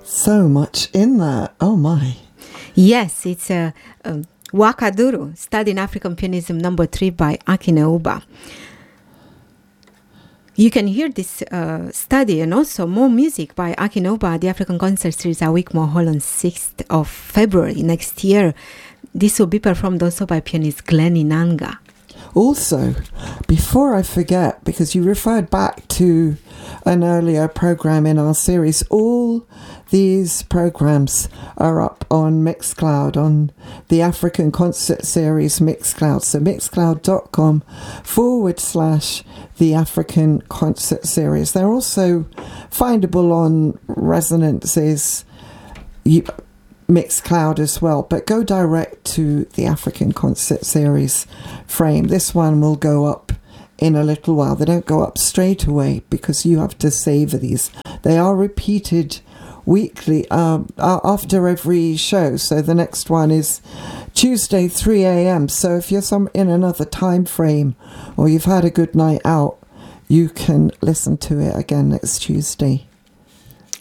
So much in that. Oh my. Yes, it's Wakaduru, Studying African Pianism number 3 by Akineuba. You can hear this study and also more music by Akineuba at the African Concert Series at Wigmore Hall on 6th of February next year. This will be performed also by pianist Glenn Inanga. Also, before I forget, because you referred back to an earlier program in our series, all these programs are up on Mixcloud, on the African Concert Series Mixcloud. So mixcloud.com/the African Concert Series. They're also findable on Resonance's Mixcloud as well, but go direct to the African Concert Series frame. This one will go up in a little while. They don't go up straight away because you have to savour these. They are repeated weekly after every show. So the next one is Tuesday 3 a.m. So if you're in another time frame or you've had a good night out, you can listen to it again next Tuesday.